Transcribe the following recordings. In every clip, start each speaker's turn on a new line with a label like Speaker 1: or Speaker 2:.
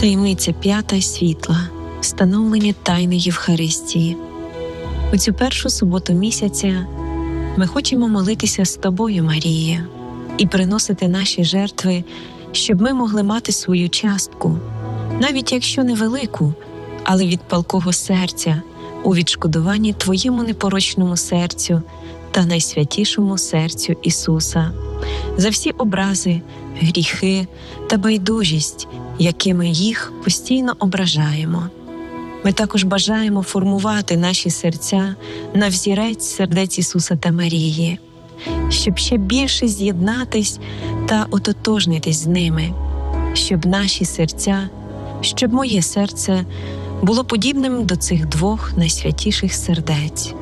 Speaker 1: Таємниця 5 світла. Встановлення тайни Євхаристії. У цю першу суботу місяця ми хочемо молитися з Тобою, Марія, і приносити наші жертви, щоб ми могли мати свою частку, навіть якщо невелику, але від палкого серця, у відшкодуванні Твоєму непорочному серцю та найсвятішому серцю Ісуса, за всі образи, гріхи та байдужість, якими їх постійно ображаємо. Ми також бажаємо формувати наші серця на взірець сердець Ісуса та Марії, щоб ще більше з'єднатись та ототожнитись з ними, щоб наші серця, щоб моє серце було подібним до цих двох найсвятіших сердець.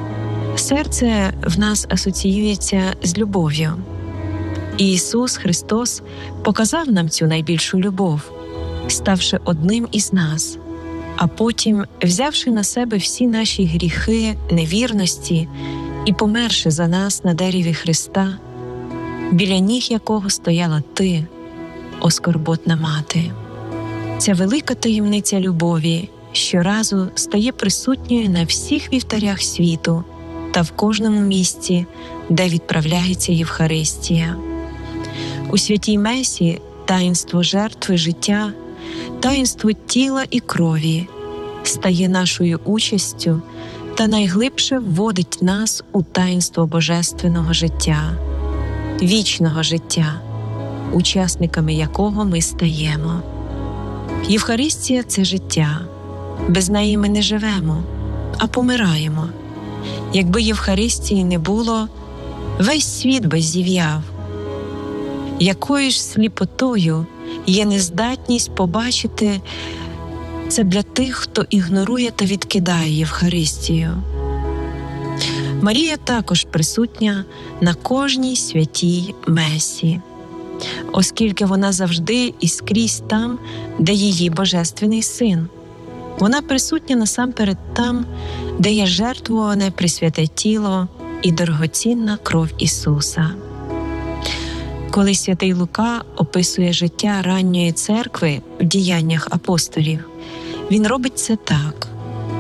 Speaker 1: Серце в нас асоціюється з любов'ю. І Ісус Христос показав нам цю найбільшу любов, ставши одним із нас, а потім, взявши на себе всі наші гріхи, невірності і померши за нас на дереві Христа, біля ніг якого стояла Ти, о скорботна мати. Ця велика таємниця любові щоразу стає присутньою на всіх вівтарях світу та в кожному місці, де відправляється Євхаристія. У святій Месі таїнство жертви життя, таїнство тіла і крові стає нашою участю та найглибше вводить нас у таїнство божественного життя, вічного життя, учасниками якого ми стаємо. Євхаристія – це життя. Без неї ми не живемо, а помираємо. Якби Євхаристії не було, весь світ би зів'яв. Якою ж сліпотою є нездатність побачити це для тих, хто ігнорує та відкидає Євхаристію. Марія також присутня на кожній святій Месі, оскільки вона завжди і скрізь там, де її Божественний Син. Вона присутня насамперед там, де є жертвуване пресвяте тіло і дорогоцінна кров Ісуса. Коли святий Лука описує життя ранньої церкви в діяннях апостолів, він робить це так.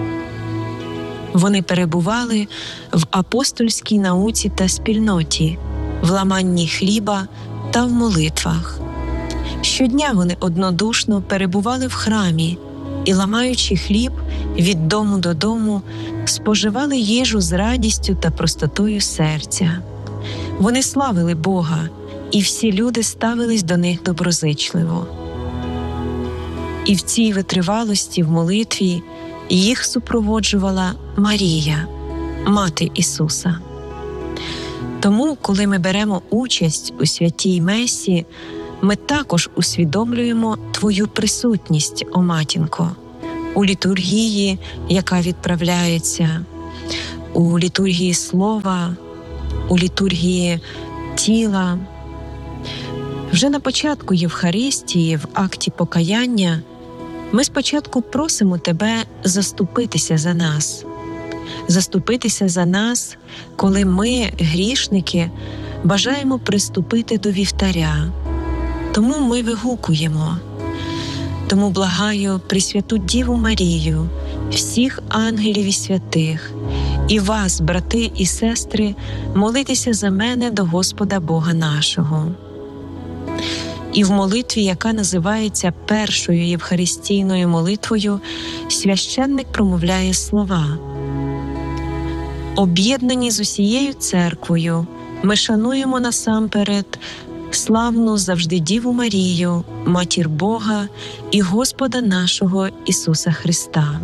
Speaker 1: Вони перебували в апостольській науці та спільноті, в ламанні хліба та в молитвах. Щодня вони однодушно перебували в храмі і, ламаючи хліб від дому до дому, споживали їжу з радістю та простотою серця. Вони славили Бога, і всі люди ставились до них доброзичливо. І в цій витривалості в молитві їх супроводжувала Марія, мати Ісуса. Тому, коли ми беремо участь у святій Месі, ми також усвідомлюємо Твою присутність, о Матінко, у літургії, яка відправляється, у літургії слова, у літургії тіла. Вже на початку Євхаристії, в акті покаяння, ми спочатку просимо Тебе заступитися за нас, коли ми, грішники, бажаємо приступити до вівтаря. Тому ми вигукуємо. Тому благаю Пресвяту Діву Марію, всіх ангелів і святих, і вас, брати і сестри, молитеся за мене до Господа Бога нашого. І в молитві, яка називається першою євхаристійною молитвою, священник промовляє слова. Об'єднані з усією церквою, ми шануємо насамперед славну завжди Діву Марію, Матір Бога і Господа нашого Ісуса Христа.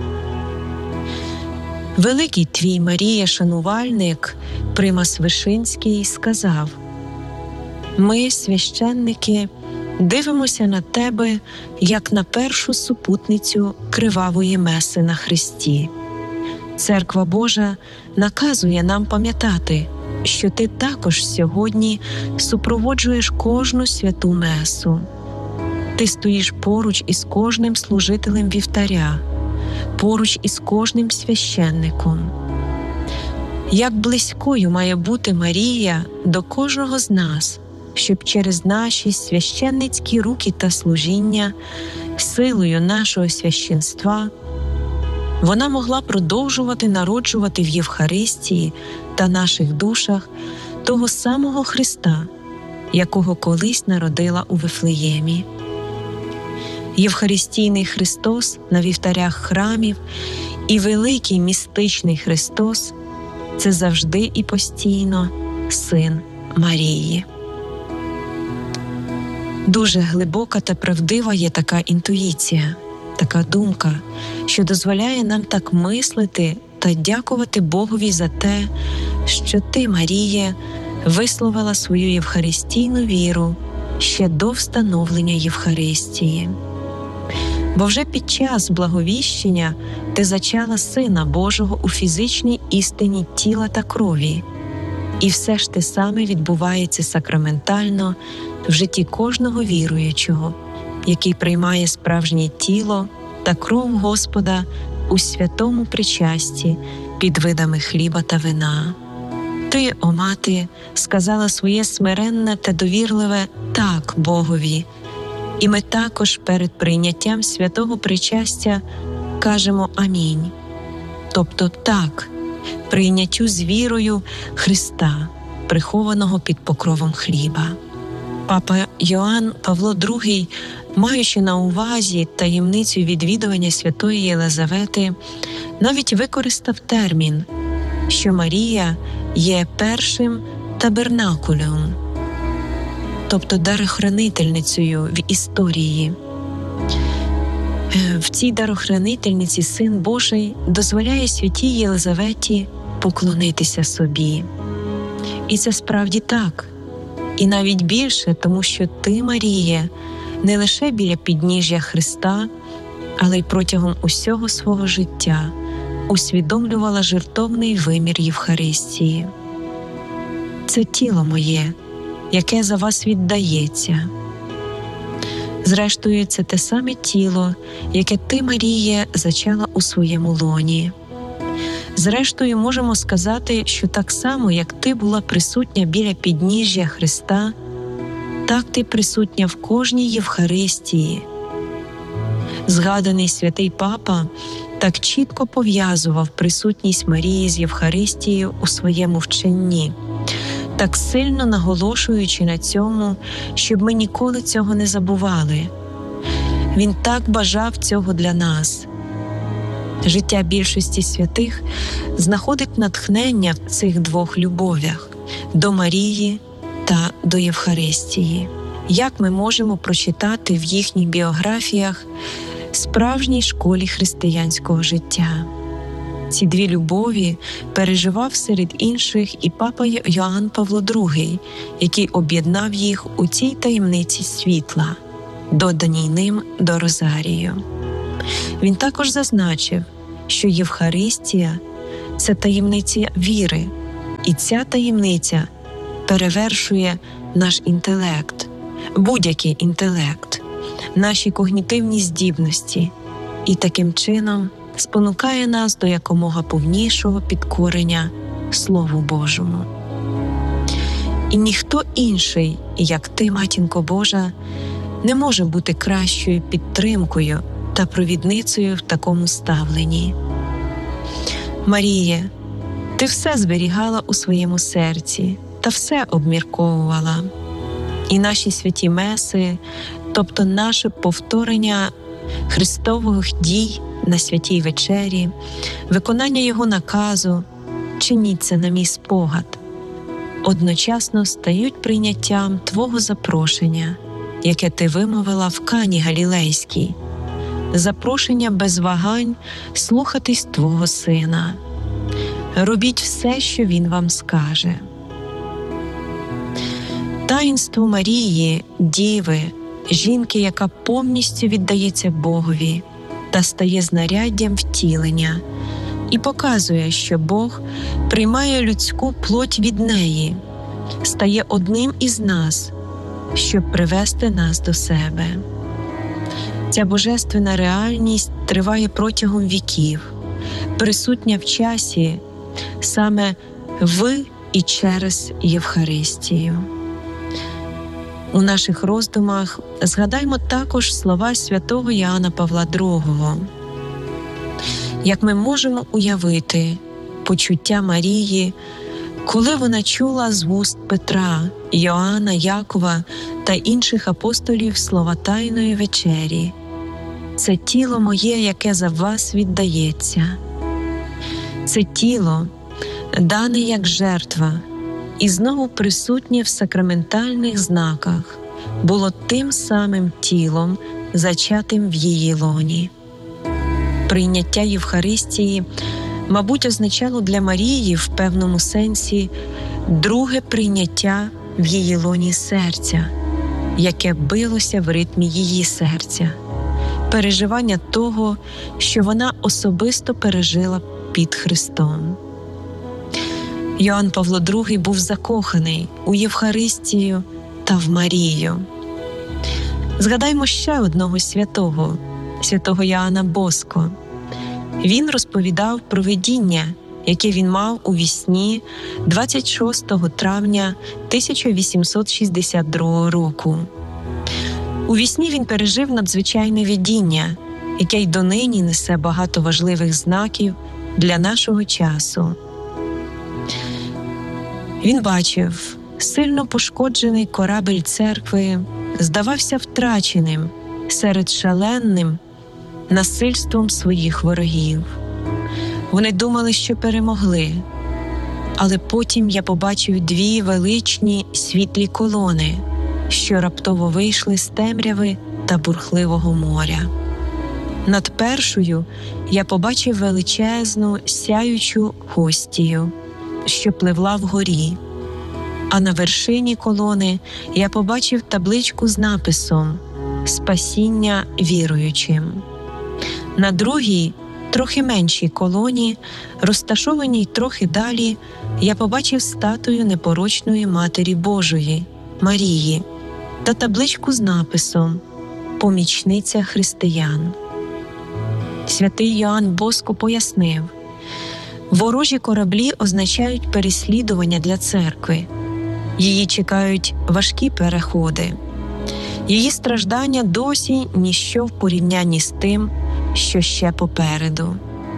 Speaker 1: Великий твій, Марія, шанувальник, Примас Вишинський, сказав: «Ми, священники, дивимося на тебе, як на першу супутницю кривавої меси на Христі. Церква Божа наказує нам пам'ятати, що ти також сьогодні супроводжуєш кожну святу месу. Ти стоїш поруч із кожним служителем вівтаря, поруч із кожним священником. Як близькою має бути Марія до кожного з нас, щоб через наші священницькі руки та служіння силою нашого священства вона могла продовжувати народжувати в Євхаристії та наших душах того самого Христа, якого колись народила у Вифлеємі. Євхаристійний Христос на вівтарях храмів і великий містичний Христос – це завжди і постійно Син Марії. Дуже глибока та правдива є така інтуїція, така думка, що дозволяє нам так мислити та дякувати Богові за те, що ти, Маріє, висловила свою євхаристійну віру ще до встановлення Євхаристії. Бо вже під час благовіщення ти зачала Сина Божого у фізичній істині тіла та крові, і все ж те саме відбувається сакраментально в житті кожного віруючого, який приймає справжнє тіло та кров Господа у святому причасті під видами хліба та вина. Ти, о Мати, сказала своє смиренне та довірливе «так» Богові, і ми також перед прийняттям святого причастя кажемо «Амінь», тобто «так» прийняттю з вірою Христа, прихованого під покровом хліба. Папа Йоанн Павло II, маючи на увазі таємницю відвідування святої Єлизавети, навіть використав термін, що Марія є першим табернакулем, тобто дарохранительницею в історії. В цій дарохранительниці Син Божий дозволяє святій Єлизаветі поклонитися собі. І це справді так. І навіть більше, тому що ти, Маріє, не лише біля підніжжя Христа, але й протягом усього свого життя усвідомлювала жертовний вимір Євхаристії. Це тіло моє, яке за вас віддається. Зрештою, це те саме тіло, яке ти, Маріє, зачала у своєму лоні. Зрештою, можемо сказати, що так само, як ти була присутня біля підніжжя Христа, так ти присутня в кожній Євхаристії. Згаданий святий Папа так чітко пов'язував присутність Марії з Євхаристією у своєму вченні, так сильно наголошуючи на цьому, щоб ми ніколи цього не забували. Він так бажав цього для нас. Життя більшості святих знаходить натхнення в цих двох любовях – до Марії та до Євхаристії. Як ми можемо прочитати в їхніх біографіях справжній школі християнського життя? Ці дві любові переживав серед інших і папа Йоанн Павло II, який об'єднав їх у цій таємниці світла, доданій ним до Розарію. Він також зазначив, що Євхаристія – це таємниця віри, і ця таємниця перевершує наш інтелект, будь-який інтелект, наші когнітивні здібності, і таким чином спонукає нас до якомога повнішого підкорення Слову Божому. І ніхто інший, як ти, Матінко Божа, не може бути кращою підтримкою та провідницею в такому ставленні. Маріє, ти все зберігала у своєму серці та все обмірковувала. І наші святі меси, тобто наше повторення Христових дій на святій вечері, виконання Його наказу, чиніть це на мій спогад, одночасно стають прийняттям Твого запрошення, яке ти вимовила в Кані Галілейській, запрошення без вагань слухатись Твого Сина. Робіть все, що Він вам скаже. Таїнство Марії, Діви, жінки, яка повністю віддається Богові та стає знаряддям втілення, і показує, що Бог приймає людську плоть від неї, стає одним із нас, щоб привести нас до себе. Ця божественна реальність триває протягом віків, присутня в часі саме в і через Євхаристію. У наших роздумах згадаймо також слова святого Іоанна Павла II. Як ми можемо уявити почуття Марії, коли вона чула з вуст Петра, Йоанна, Якова та інших апостолів слова Тайної вечері: «Це тіло моє, яке за вас віддається». Це тіло, дане як жертва, і знову присутнє в сакраментальних знаках, було тим самим тілом, зачатим в її лоні. Прийняття Євхаристії, мабуть, означало для Марії в певному сенсі друге прийняття в її лоні серця, яке билося в ритмі її серця, переживання того, що вона особисто пережила під Христом. Йоанн Павло II був закоханий у Євхаристію та в Марію. Згадаймо ще одного святого Йоанна Боско. Він розповідав про видіння, яке він мав у вісні 26 травня 1862 року. У вісні він пережив надзвичайне видіння, яке й донині несе багато важливих знаків для нашого часу. Він бачив, сильно пошкоджений корабель церкви здавався втраченим серед шаленним насильством своїх ворогів. Вони думали, що перемогли, але потім я побачив дві величні світлі колони, що раптово вийшли з темряви та бурхливого моря. Над першою я побачив величезну сяючу гостію, що пливла вгорі, а на вершині колони я побачив табличку з написом «Спасіння віруючим». На другій, трохи меншій колоні, розташованій трохи далі, я побачив статую непорочної Матері Божої, Марії, та табличку з написом «Помічниця християн». Святий Йоанн Боско пояснив: ворожі кораблі означають переслідування для церкви. Її чекають важкі переходи. Її страждання досі ніщо в порівнянні з тим, що ще попереду.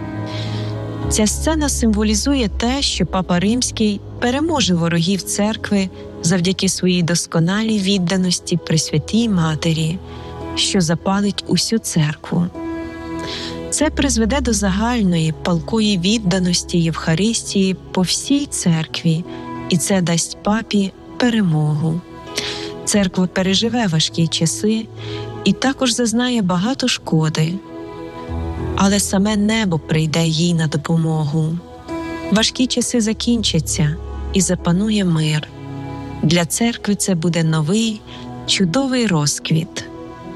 Speaker 1: Ця сцена символізує те, що Папа Римський переможе ворогів церкви завдяки своїй досконалій відданості Пресвятій Матері, що запалить усю церкву. Це призведе до загальної палкої відданості Євхаристії по всій церкві, і це дасть папі перемогу. Церква переживе важкі часи і також зазнає багато шкоди, але саме небо прийде їй на допомогу. Важкі часи закінчаться і запанує мир. Для церкви це буде новий, чудовий розквіт.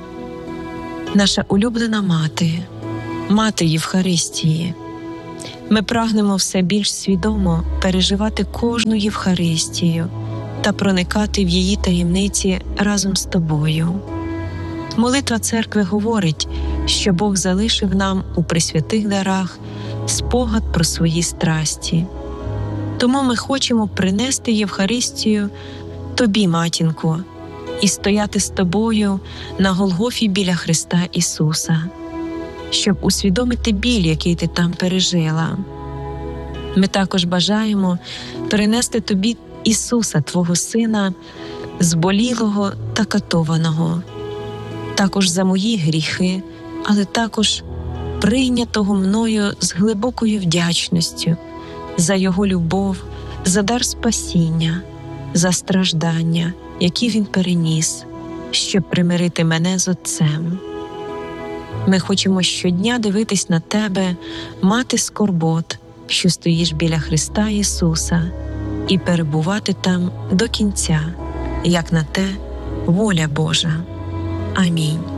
Speaker 1: Наша улюблена мати, Мати Євхаристії. Ми прагнемо все більш свідомо переживати кожну Євхаристію та проникати в її таємниці разом з тобою. Молитва церкви говорить, що Бог залишив нам у пресвятих дарах спогад про свої страсті. Тому ми хочемо принести Євхаристію тобі, матінко, і стояти з тобою на Голгофі біля Христа Ісуса, щоб усвідомити біль, який ти там пережила. Ми також бажаємо принести тобі Ісуса, твого Сина, зболілого та катованого, також за мої гріхи, але також прийнятого мною з глибокою вдячністю за Його любов, за дар спасіння, за страждання, які Він переніс, щоб примирити мене з Отцем. Ми хочемо щодня дивитись на тебе, мати скорбот, що стоїш біля Христа Ісуса, і перебувати там до кінця, як на те воля Божа. Амінь.